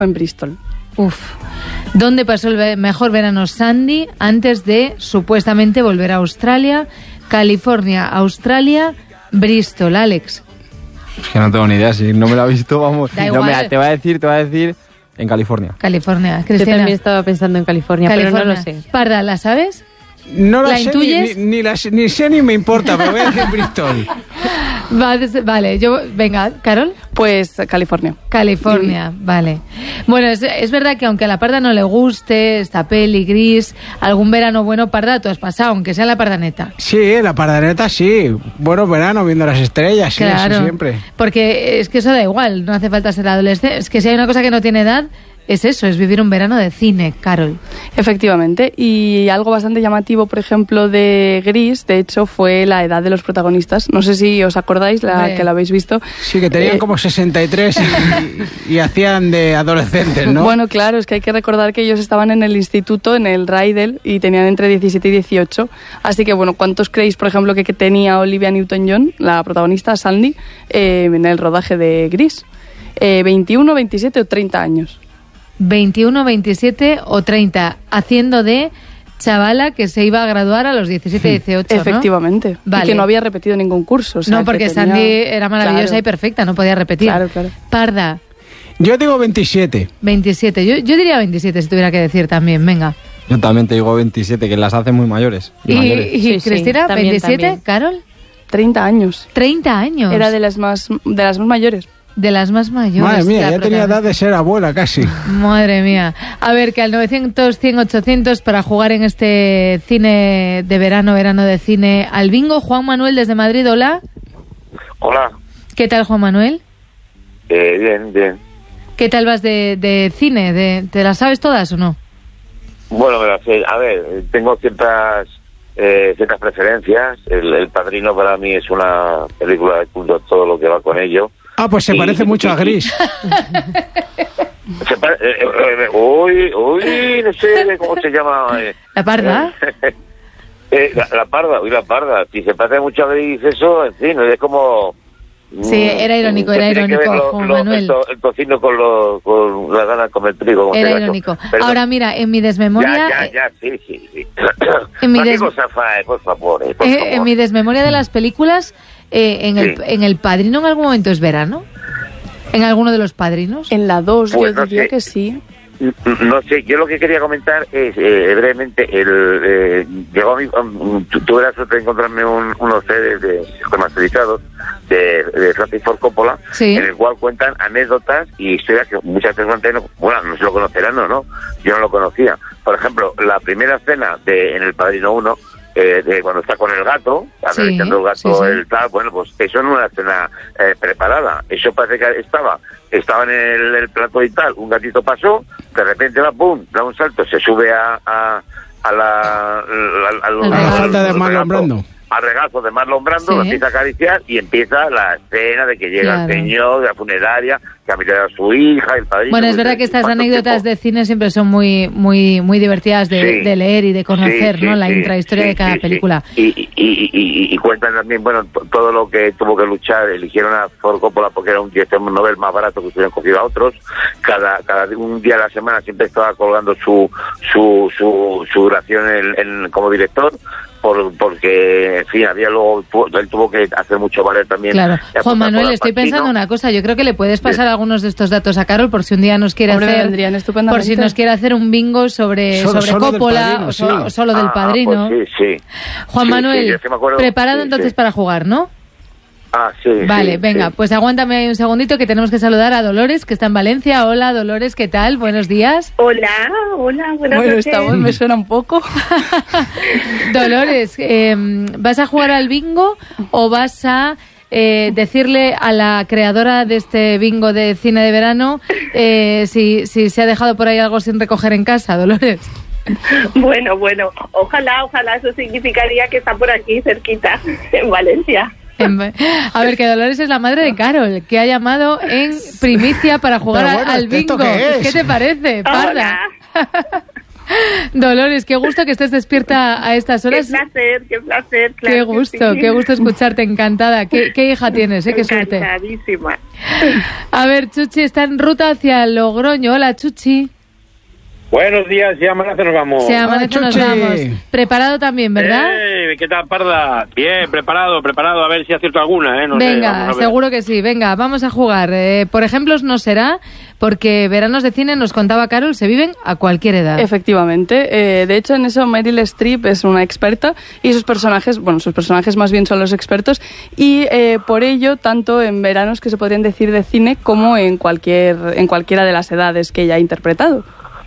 en Bristol. Uf. ¿Dónde pasó el mejor verano Sandy antes de supuestamente volver a Australia? California, Australia, Bristol, Alex. Es que no tengo ni idea, si no me lo ha visto, vamos. Da No, igual. mira, te voy a decir en California. California, Yo Cristina. también estaba pensando en California, pero no lo sé. Parda, ¿la sabes? No ¿La la sé, intuyes? ni sé ni me importa, pero voy a decir Bristol. Vale, venga, Carol. Pues California. California, vale. Bueno, es verdad que aunque a la Parda no le guste esta peli gris, algún verano bueno, Parda, tú has pasado, aunque sea la Pardaneta. Sí, la pardaneta sí. Bueno, verano, viendo las estrellas, sí, Claro, eso siempre. porque es que eso da igual, no hace falta ser adolescente. Es que si hay una cosa que no tiene edad, es eso, es vivir un verano de cine, Carol. Efectivamente, y algo bastante llamativo, por ejemplo, de Gris, de hecho, fue la edad de los protagonistas. No sé si os acordáis, Hombre. que la habéis visto. Sí, que tenían como 63 y hacían de adolescentes, ¿no? Bueno, claro, es que hay que recordar que ellos estaban en el instituto, en el Rydell, y tenían entre 17 y 18. Así que, bueno, ¿cuántos creéis, por ejemplo, que tenía Olivia Newton-John, la protagonista, Sandy, en el rodaje de Gris? 21, 27 o 30 años. 21, 27 o 30, haciendo de chavala que se iba a graduar a los 17, 18, ¿no? Efectivamente. Vale. Y que no había repetido ningún curso. O sea, No, porque que tenía- Sandy era maravillosa Claro. y perfecta, no podía repetir. Claro, claro. Parda, Yo digo 27. 27. Yo diría 27 si tuviera que decir también, venga. Yo también te digo 27, que las hace muy mayores. ¿Y Sí, sí, Cristina, también, 27? también. ¿Carol? 30 años. 30 años. Era de las más mayores. De las más mayores. Madre mía, la ya tenía edad de ser abuela casi. Madre mía. A ver, que al 900, 100, 800 para jugar en este cine de verano de cine al bingo. Juan Manuel desde Madrid, hola. Hola. ¿Qué tal, Juan Manuel? Bien, bien. ¿Qué tal vas de cine? ¿Te las sabes todas o no? Bueno, a ver, tengo ciertas preferencias. El Padrino para mí es una película de culto, todo lo que va con ello. Ah, pues se parece mucho a Gris. Uy, no sé cómo se llama. ¿La Parda? La Parda. Si se parece mucho a Gris, eso, en fin, es como... Sí, era irónico, Juan Manuel. El tocino con las ganas de comer trigo. como Era se llama. irónico. Perdón. Ahora mira, en mi desmemoria... Sí. En mi ¿Qué cosa fae, por favor? En mi desmemoria de las películas, en el Padrino en algún momento es verano. ¿En alguno de los Padrinos? En la 2 Pues yo no diría sé. que sí. No sé, yo lo que quería comentar es brevemente, llegó a mí, tuve la suerte de encontrarme unos CDs remasterizados de Francis Ford Coppola, Sí. en el cual cuentan anécdotas y historias que muchas personas no se lo conocerán o no, yo no lo conocía. Por ejemplo, la primera escena en El Padrino 1, de cuando está con el gato, acariciando el gato, sí. el tal, bueno, pues eso no es una escena preparada, eso parece que estaba en el plato y tal, un gatito pasó, de repente va, pum, da un salto, se sube a la falda de Marlon Brando. Al regazo de Marlon Brando, Sí. lo empieza a acariciar y empieza la escena de que llega Claro. el señor de la funeraria, que ha mirado a su hija, el padrino. Bueno, es verdad que estas ¿Cuánto anécdotas tiempo? de cine siempre son muy divertidas de Sí. de leer y de conocer, Sí, ¿no? sí, La sí, intrahistoria sí, de cada sí, película. sí. Y cuentan también, bueno, todo lo que tuvo que luchar. Eligieron a Ford Coppola porque era un director Nobel más barato que hubieran cogido a otros. Cada un día a la semana siempre estaba colgando su duración como director. Porque, en fin, él tuvo que hacer mucho valer también. Claro. la Juan Manuel, Coca-Cola estoy Pacino. pensando una cosa. Yo creo que le puedes pasar algunos de estos datos a Carol por si un día nos quiere Hombre, me hacer... vendrían estupendamente. Por si nos quiere hacer un bingo sobre Solo del Coppola Padrino, o sí. o solo del Padrino. Pues sí. Juan Sí, Manuel, sí, es que me acuerdo. preparado Sí, entonces sí. para jugar, ¿no? Sí. Vale, sí, venga, sí. pues aguántame ahí un segundito que tenemos que saludar a Dolores, que está en Valencia. Hola, Dolores, ¿qué tal? Buenos días. Hola, buenas Bueno, noches. esta voz me suena un poco. Dolores, ¿vas a jugar al bingo o vas a decirle a la creadora de este bingo de cine de verano si se ha dejado por ahí algo sin recoger en casa, Dolores? Bueno, ojalá eso significaría que está por aquí cerquita, en Valencia. A ver, que Dolores es la madre de Carol, que ha llamado en primicia para jugar Pero bueno, al ¿esto bingo. qué es? ¿Qué te parece, Parda? Hola. Dolores, qué gusto que estés despierta a estas horas. Qué placer. Claro qué gusto, que sí. qué gusto escucharte, encantada. ¿Qué hija tienes? Qué suerte. Encantadísima. A ver, Chuchi está en ruta hacia Logroño. Hola, Chuchi. Buenos días, si amanece nos vamos. Si amanece nos vamos. Preparado también, ¿verdad? ¿Qué tal, Parda? Bien, preparado, a ver si acierto alguna, No venga, sé, vamos a ver. seguro que sí. Venga, vamos a jugar. Por ejemplos no será, porque veranos de cine, nos contaba Carol, se viven a cualquier edad. Efectivamente. De hecho, en eso Meryl Streep es una experta y sus personajes más bien son los expertos y por ello, tanto en veranos que se podrían decir de cine como en cualquiera de las edades que ella ha interpretado.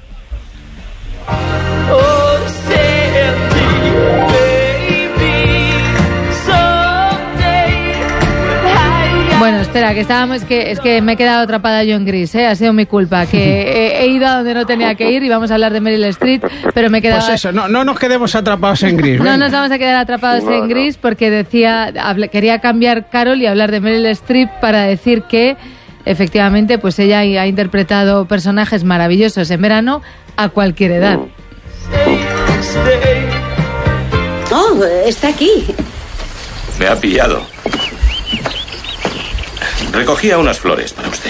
Bueno, espera, que es que me he quedado atrapada yo en Gris, ha sido mi culpa, que he ido a donde no tenía que ir y vamos a hablar de Meryl Streep, pero me he quedado... Pues eso, no nos quedemos atrapados en Gris. No nos vamos a quedar atrapados en Gris porque quería cambiar Carol y hablar de Meryl Streep para decir que efectivamente pues ella ha interpretado personajes maravillosos en verano a cualquier edad. Oh, está aquí. Me ha pillado. Recogía unas flores para usted.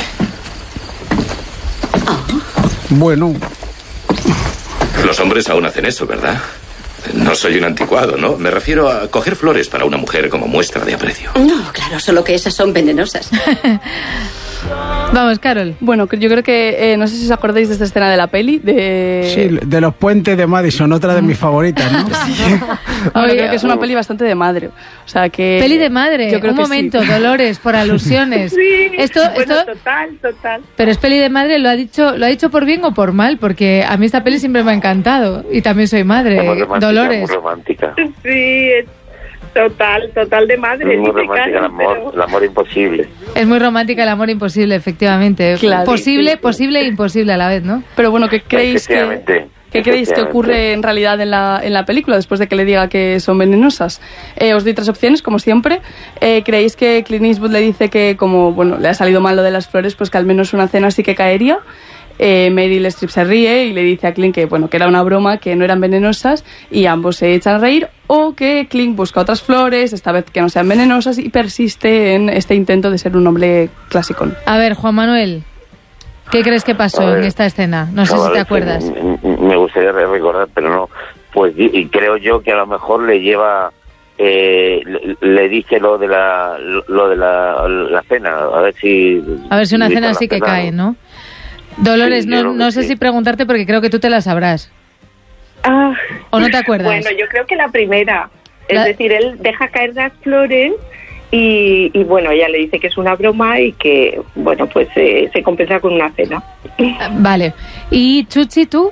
Bueno. Los hombres aún hacen eso, ¿verdad? No soy un anticuado, ¿no? Me refiero a coger flores para una mujer como muestra de aprecio. No, claro, solo que esas son venenosas. Vamos, Carol. Bueno, yo creo que, no sé si os acordáis de esta escena de la peli, Sí, de los puentes de Madison, otra de mis favoritas, ¿no? Bueno, creo que es una peli bastante de madre. O sea que... Peli de madre, yo creo un que momento, sí. Dolores, por alusiones. Sí, esto... total. Pero es peli de madre, ¿lo ha dicho por bien o por mal? Porque a mí esta peli siempre me ha encantado. Y también soy madre, Muy romántica, Dolores. Muy romántica. Sí, es total de madre. Muy dice romántica, Carol, el amor imposible. Es muy romántica, el amor imposible, efectivamente. Claro. Posible e imposible a la vez, ¿no? Pero bueno, ¿qué creéis que ocurre en realidad en la película después de que le diga que son venenosas? Os doy 3 opciones, como siempre. ¿Creéis que Clint Eastwood le dice que como le ha salido mal lo de las flores, pues que al menos una cena sí que caería? Meryl Streep se ríe y le dice a Clint que era una broma, que no eran venenosas y ambos se echan a reír, o que Clint busca otras flores, esta vez que no sean venenosas, y persiste en este intento de ser un hombre clásico. A ver, Juan Manuel, ¿qué crees que pasó en esta escena? No sé si te acuerdas. Me gustaría recordar, pero no. Pues y creo yo que a lo mejor le lleva... le dice lo de la cena, a ver si una cena sí que cae, ¿no? Dolores, sí, no sé si preguntarte porque creo que tú te la sabrás. ¿O no te acuerdas? Bueno, yo creo que la primera. Es decir, él deja caer las flores y bueno, ella le dice que es una broma y que, bueno, pues se compensa con una cena. Vale. ¿Y Chuchi, tú?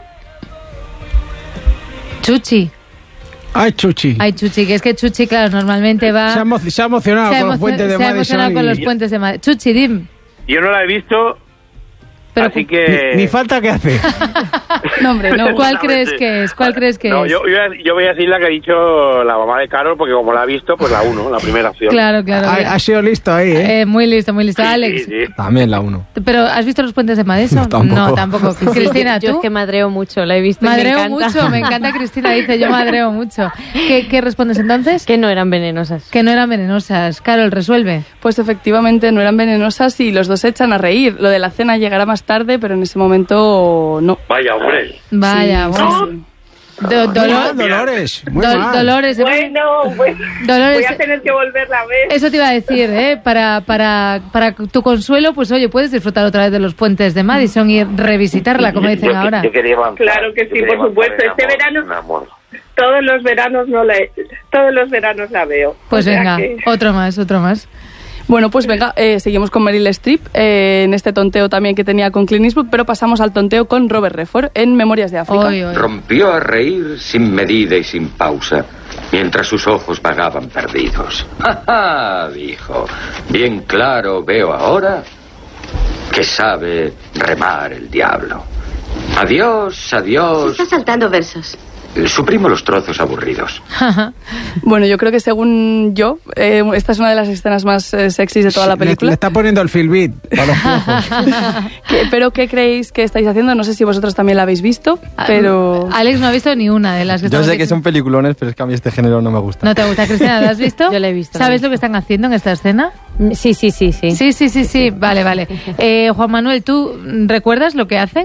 Chuchi. Ay, Chuchi, que es que Chuchi, claro, normalmente va... Se ha emocionado con los puentes de Madison. Se ha emocionado con los puentes de Madison. Chuchi, dim. Yo no la he visto... Pero así que... Ni falta que hace. No, hombre, no. ¿Cuál crees que es? No, yo voy a decir la que ha dicho la mamá de Carol, porque como la ha visto, pues la 1, la primera opción. Claro. Ha sido listo ahí, ¿eh? Muy listo. Alex. Sí. También la 1. ¿Pero has visto los puentes de Madison? No, tampoco. Cristina, ¿tú? Yo es que madreo mucho, la he visto. Madreo mucho, me encanta Cristina, dice, yo madreo mucho. ¿Qué respondes entonces? Que no eran venenosas. Carol, resuelve. Pues efectivamente no eran venenosas y los dos se echan a reír. Lo de la cena llegará más tarde, pero en ese momento no. Vaya, hombre. Vaya, bueno. Dolores, muy mal. Dolores, Dolores, voy a tener que volverla a ver. Eso te iba a decir, para tu consuelo, pues oye, puedes disfrutar otra vez de los puentes de Madison y revisitarla, como dicen ahora. Claro que sí, por supuesto. Este verano, todos los veranos la veo. Pues venga, otro más. Bueno, pues venga, seguimos con Meryl Streep en este tonteo también que tenía con Clint Eastwood, pero pasamos al tonteo con Robert Redford en Memorias de África. Rompió a reír sin medida y sin pausa, mientras sus ojos vagaban perdidos. ¡Ja, dijo! Bien claro veo ahora que sabe remar el diablo. Adiós. Se está saltando versos. Suprimo los trozos aburridos. Bueno, yo creo que según yo, esta es una de las escenas más sexys de toda la película. Le está poniendo el feel beat para los flojos. ¿Pero qué creéis que estáis haciendo? No sé si vosotros también la habéis visto, pero... Alex no ha visto ni una de las que Yo sé que son peliculones, pero es que a mí este género no me gusta. ¿No te gusta, Cristina? ¿La has visto? Yo la he visto. ¿Sabes lo que están haciendo en esta escena? Sí. Sí. Vale. Juan Manuel, ¿tú recuerdas lo que hacen?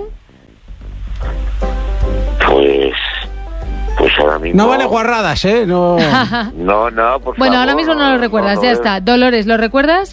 Pues ahora mismo... No vale guarradas, ¿eh? No, por favor. Bueno, ahora mismo no lo recuerdas, ya está. Dolores, ¿lo recuerdas?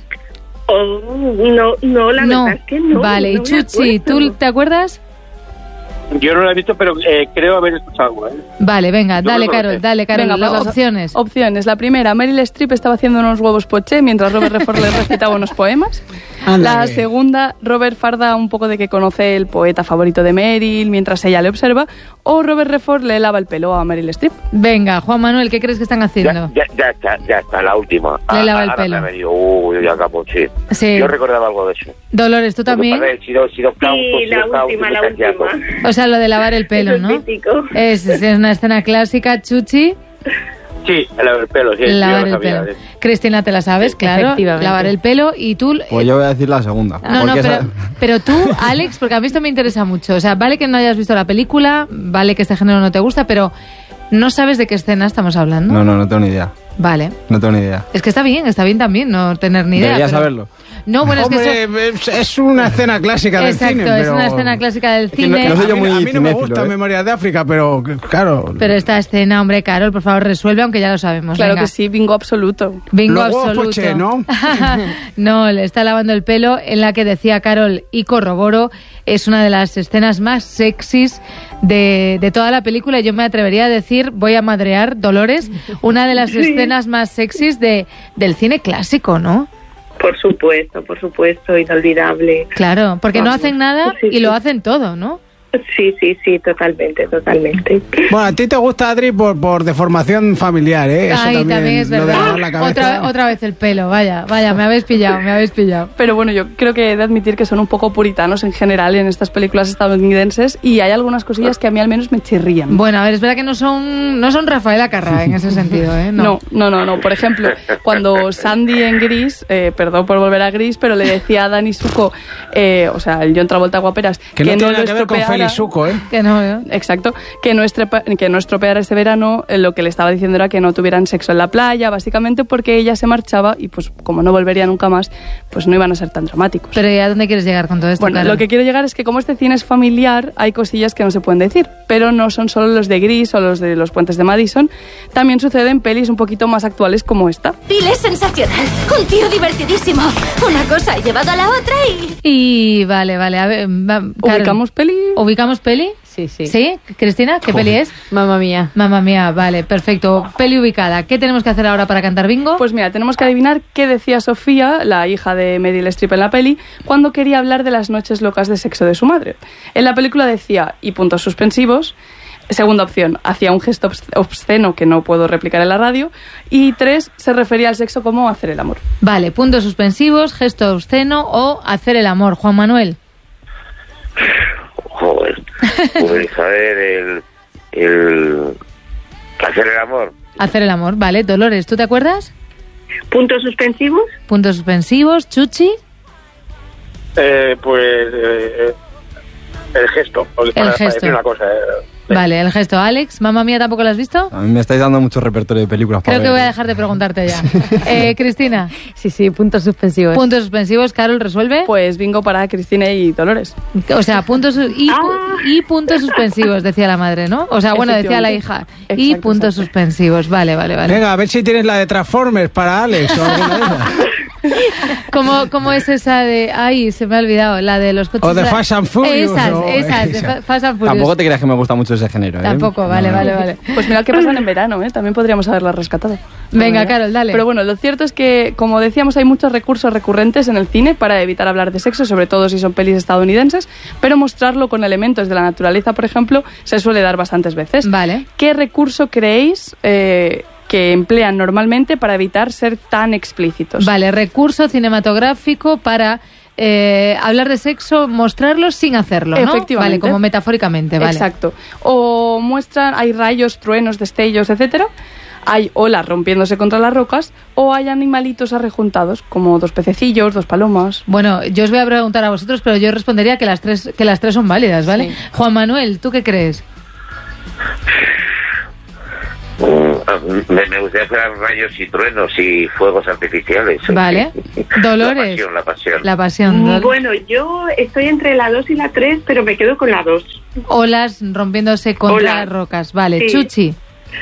No, la verdad es que no. Vale, y Chuchi, ¿tú te acuerdas? Yo no la he visto, pero creo haber escuchado algo, ¿eh? Vale, venga, Yo dale, no lo Carol, sé. dale, Carol. Venga, pues las las opciones. Opciones. La primera, Meryl Streep estaba haciendo unos huevos poché mientras Robert Redford le recitaba unos poemas. Anda, La que- segunda, Robert farda un poco de que conoce el poeta favorito de Meryl mientras ella le observa. O Robert Redford le lava el pelo a Meryl Streep. Venga, Juan Manuel, ¿qué crees que están haciendo? Ya está, la última. Le lava el Ahora pelo. me ha venido, ya acabó, sí. Sí. Yo recordaba algo de eso. Dolores, ¿tú también? A ver, he sido cauto, he sido la cauto, última, me la he saqueado. última. O sea, lo de lavar el pelo, Eso es ¿no? mítico. Es una escena clásica, Chuchi. Sí, el pelo, sí. Lavar yo el lo sabía. pelo. Cristina, ¿te la sabes? Claro, efectivamente. lavar el pelo. Y tú... Pues yo voy a decir la segunda. No, porque pero tú, Alex, porque a mí esto me interesa mucho. O sea, vale que no hayas visto la película, vale que este género no te gusta, pero no sabes de qué escena estamos hablando. No tengo ni idea. Vale. No tengo ni idea. Es que está bien también no tener ni idea. Debería pero- saberlo. No, bueno, es que Hombre, es una escena clásica del Exacto, cine. es pero- una escena clásica del que no- cine. no soy yo muy a mí no me cinéfilo, gusta ¿eh? Memorias de África, pero claro. Pero esta escena, hombre, Carol, por favor, resuelve, aunque ya lo sabemos. Claro venga. que sí, bingo absoluto. Bingo Los huevos absoluto. poché, ¿no? No, le está lavando el pelo, en la que decía Carol, y corroboro, es una de las escenas más sexys de toda la película. Yo me atrevería a decir, voy a madrear, Dolores, una de las escenas más sexys del cine clásico, ¿no? Por supuesto, inolvidable. Claro, porque no Vamos. hacen nada Sí, y lo sí. hacen todo, ¿no? Sí, totalmente. Bueno, a ti te gusta, Adri, por deformación familiar, ¿eh? Eso Ay, también es lo de verdad. lavar la cabeza. Otra vez el pelo, vaya, me habéis pillado. Pero bueno, yo creo que he de admitir que son un poco puritanos en general en estas películas estadounidenses y hay algunas cosillas que a mí al menos me chirrían. Bueno, a ver, es verdad que no son Rafaela Carrà en ese sentido, ¿eh? No. Por ejemplo, cuando Sandy en Gris, perdón por volver a Gris, pero le decía a Dani Zuko, o sea, el John Travolta guaperas, Que no tiene lo nada que ver con estropeara. Felizuco, ¿eh? Que no, ¿eh? Exacto, que no estropeara este verano, lo que le estaba diciendo era que no tuvieran sexo en la playa, básicamente porque ella se marchaba y pues como no volvería nunca más, pues no iban a ser tan dramáticos. Pero ¿y a dónde quieres llegar con todo esto? Bueno, Carol? lo que quiero llegar es que como este cine es familiar, hay cosillas que no se pueden decir, pero no son solo los de Gris o los de los puentes de Madison, también sucede en pelis un poquito más actuales como esta. Bill es sensacional, un tío divertidísimo. Una cosa ha llevado a la otra Y vale, a ver, Carol, ¿Ubicamos peli? ¿Ubicamos peli? Sí. ¿Sí? Cristina, ¿qué peli es? Mamma mía. Mamma mía, vale, perfecto. Peli ubicada. ¿Qué tenemos que hacer ahora para cantar bingo? Pues mira, tenemos que adivinar qué decía Sofía, la hija de Meryl Streep en la peli, cuando quería hablar de las noches locas de sexo de su madre. En la película decía, y puntos suspensivos. Segunda opción, hacía un gesto obsceno que no puedo replicar en la radio. Y 3, se refería al sexo como hacer el amor. Vale, puntos suspensivos, gesto obsceno o hacer el amor. Juan Manuel. Joder. Pues a ver, el hacer el amor. Hacer el amor, vale. Dolores, ¿tú te acuerdas? ¿Puntos suspensivos? Puntos suspensivos. Chuchi. El gesto. Para gesto. decir una cosa. Vale, el gesto. Alex, Mamma mía, ¿tampoco lo has visto? A mí me estáis dando mucho repertorio de películas para Creo que ver. voy a dejar de preguntarte ya. Cristina. Sí, puntos suspensivos. Puntos suspensivos. Carol, ¿resuelve? Pues bingo para Cristina y Dolores. O sea, puntos y puntos suspensivos, decía la madre, ¿no? O sea, bueno, decía la hija. Y Exacto, puntos suspensivos. Vale. Venga, a ver si tienes la de Transformers para Alex o alguna de esas. ¿Cómo es esa de...? Ay, se me ha olvidado. La de los coches... O de Fast and Furious, Esas, de Fast and Furious. Tampoco te creas que me gusta mucho ese género, ¿eh? Tampoco, vale. Pues mira que pasan en verano, ¿eh? También podríamos haberla rescatado. Venga, Carol, dale. Pero bueno, lo cierto es que, como decíamos, hay muchos recursos recurrentes en el cine para evitar hablar de sexo, sobre todo si son pelis estadounidenses, pero mostrarlo con elementos de la naturaleza, por ejemplo, se suele dar bastantes veces. Vale. ¿Qué recurso creéis que emplean normalmente para evitar ser tan explícitos? Vale, recurso cinematográfico para hablar de sexo, mostrarlo sin hacerlo, ¿no? Efectivamente. Vale, como metafóricamente, vale. Exacto. O muestran, hay rayos, truenos, destellos, etcétera. Hay olas rompiéndose contra las rocas o hay animalitos arrejuntados, como 2 pececillos, 2 palomas. Bueno, yo os voy a preguntar a vosotros, pero yo respondería que las tres son válidas, ¿vale? Sí. Juan Manuel, ¿tú qué crees? Me gustaría que fueran rayos y truenos y fuegos artificiales. Vale. Dolores. La pasión. Bueno, yo estoy entre la 2 y la 3, pero me quedo con la 2. Olas rompiéndose contra rocas. Vale, sí. Chuchi.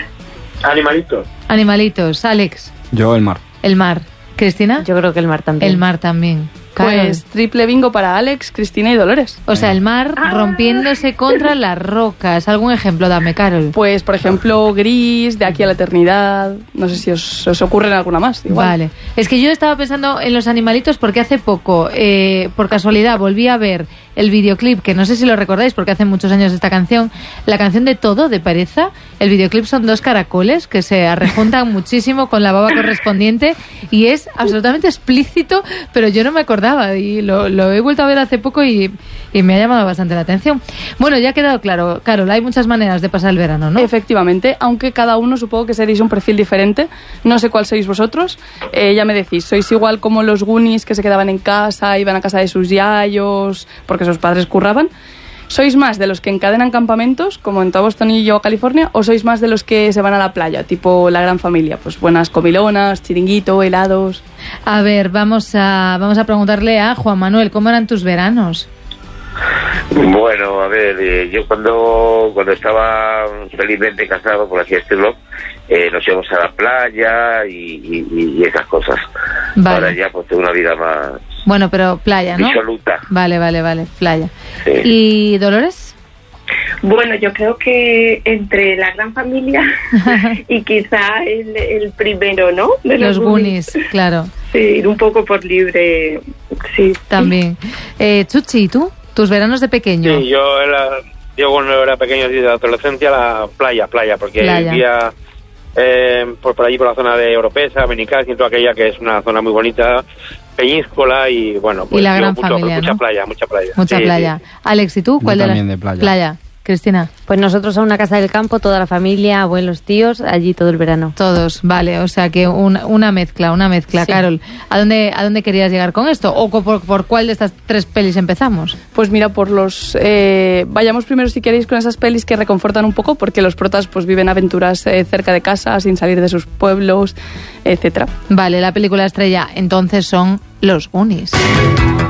Animalitos. Alex. Yo, el mar. El mar. ¿Cristina? Yo creo que el mar también. El mar también. Pues triple bingo para Alex, Cristina y Dolores. O sea, el mar rompiéndose contra las rocas. ¿Algún ejemplo? Dame, Carol. Pues, por ejemplo, Gris, De aquí a la eternidad. No sé si os ocurren alguna más. Igual. Vale. Es que yo estaba pensando en los animalitos porque hace poco, por casualidad, volví a ver el videoclip, que no sé si lo recordáis porque hace muchos años esta canción, la canción de Todo, de Pereza. El videoclip son 2 caracoles que se arrejuntan muchísimo con la baba correspondiente y es absolutamente explícito, pero yo no me acordaba y lo he vuelto a ver hace poco y me ha llamado bastante la atención. Bueno, ya ha quedado claro, Carol, hay muchas maneras de pasar el verano, ¿no? Efectivamente, aunque cada uno supongo que seréis un perfil diferente. No sé cuál sois vosotros. Ya me decís, ¿sois igual como los Goonies que se quedaban en casa, iban a casa de sus yayos porque sus padres curraban? ¿Sois más de los que encadenan campamentos, como en Boston y yo, California, o sois más de los que se van a la playa, tipo La Gran Familia? Pues buenas comilonas, chiringuito, helados... A ver, vamos a preguntarle a Juan Manuel, ¿cómo eran tus veranos? Bueno, a ver, yo cuando estaba felizmente casado, por así decirlo, nos íbamos a la playa y esas cosas. Vale. Ahora ya pues tengo una vida más... Bueno, pero playa, ¿no? Disoluta. Vale, playa. Sí. ¿Y Dolores? Bueno, yo creo que entre La Gran Familia y quizá el primero, ¿no? De los Goonies, claro. Sí, ir un poco por libre, sí. También. Chuchi, ¿y tú? ¿Tus veranos de pequeño? Sí, yo cuando era pequeño, de adolescencia, la playa, porque vivía por allí, por la zona de Oropesa, Benicàssim, toda aquella que es una zona muy bonita, Peñíscola y bueno, pues y La Gran Familia, mucha ¿no? playa. Mucha playa. Sí. Alex, ¿y tú? ¿Cuál yo de también de playa. Playa. Cristina. Pues nosotros a una casa del campo, toda la familia, abuelos, tíos, allí todo el verano. Todos, vale, o sea que una mezcla. Sí. Carol, ¿a dónde querías llegar con esto? ¿O por cuál de estas 3 pelis empezamos? Pues mira, por los... vayamos primero, si queréis, con esas pelis que reconfortan un poco, porque los protas pues viven aventuras cerca de casa, sin salir de sus pueblos, etcétera. Vale, la película estrella entonces son Los Goonies.